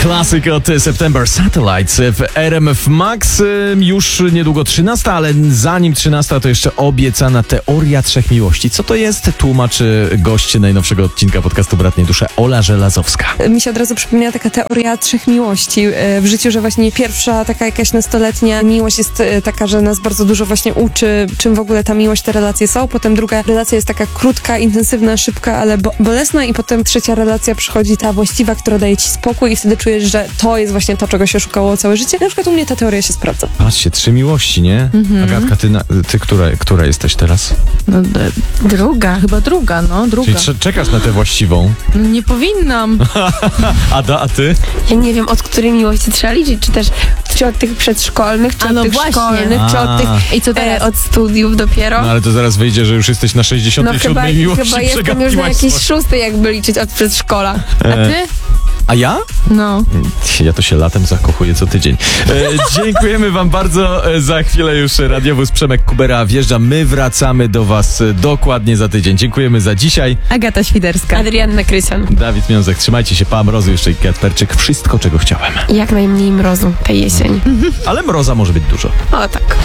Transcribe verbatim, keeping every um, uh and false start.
Klasyk od September Satellites w R M F Max. Już niedługo trzynasta, ale zanim trzynasta to jeszcze obiecana teoria trzech miłości. Co to jest? Tłumaczy gość najnowszego odcinka podcastu Bratniej Dusze, Ola Żelazowska. Mi się od razu przypomina taka teoria trzech miłości w życiu, że właśnie pierwsza taka jakaś nastoletnia miłość jest taka, że nas bardzo dużo właśnie uczy, czym w ogóle ta miłość, te relacje są. Potem druga relacja jest taka krótka, intensywna, szybka, ale bo- bolesna i potem trzecia relacja przychodzi ta właściwa, która daje ci spokój i wtedy czujesz, że to jest właśnie to, czego się szukało całe życie. Na przykład u mnie ta teoria się sprawdza. Patrzcie, trzy miłości, nie? Mhm. Agatka, ty, na, ty która, która jesteś teraz? No, d- druga, chyba druga, no, druga. Czyli cze- czekasz na tę właściwą. Nie powinnam. Ada, a ty? Ja nie wiem, od której miłości trzeba liczyć, czy też czy od tych przedszkolnych, czy A od no tych właśnie. szkolnych, czy od tych I co teraz? e, od studiów dopiero. No ale to zaraz wyjdzie, że już jesteś na sześćdziesiątej No chyba, siódmej miłości. chyba jestem już na przegapiłaś jakiejś swoje. szóstej, jakby liczyć od przedszkola. A ty? A ja? No. Ja to się latem zakochuję co tydzień. E, dziękujemy wam bardzo. E, za chwilę już radiowóz Przemek Kubera wjeżdża. My wracamy do was e, dokładnie za tydzień. Dziękujemy za dzisiaj. Agata Świderska. Adrianna Krysian. Dawid Miązek, trzymajcie się. Pa mrozu jeszcze i Kacperczyk. Wszystko, czego chciałem. Jak najmniej mrozu tej jesieni. Ale mroza może być dużo. O tak.